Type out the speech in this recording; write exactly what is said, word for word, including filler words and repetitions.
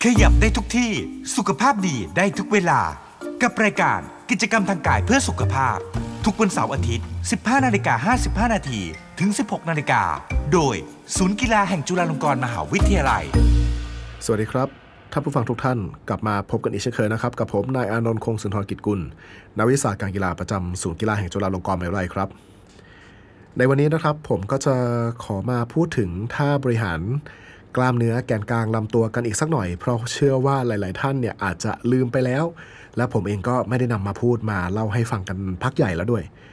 ขยับได้ทุกที่สุขภาพดีได้ทุกเวลากับรายการกิจกรรมทางกายเพื่อสุขภาพทุกวันเสาร์อาทิตย์ สิบห้านาฬิกาห้าสิบห้านาทีถึง สิบหกนาฬิกาโดยศูนย์กีฬาแห่งจุฬาลงกรณ์มหาวิทยาลัยสวัสดีครับท่านผู้ฟังทุกท่านกลับมาพบกันอีกเช่นเคยนะครับกับผมนายอานนท์คงสุนทรกิจกุลนักวิทยาศาสตร์การกีฬาประจำศูนย์กีฬาแห่งจุฬาลงกรณ์มหาวิทยาลัยครับในวันนี้นะครับผมก็จะขอมาพูดถึงท่าบริหารกล้ามเนื้อแกนกลางลำตัวกันอีกสักหน่อยเพราะเชื่อว่าหลายๆท่านเนี่ยอาจจะลืมไปแล้วและผมเองก็ไม่ได้นำมาพูดมาเล่าให้ฟังกันพักใหญ่แล้วด้วย